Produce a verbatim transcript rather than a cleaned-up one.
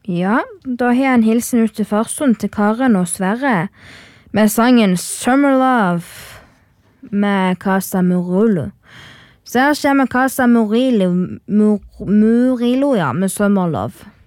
Ja, da har jeg en hilsen ut til Farsund til Karen og Sverre med sangen Summer Love med Casa Murillo. Så her kommer Casa Murillo, Mur, Murillo ja, med Summer Love.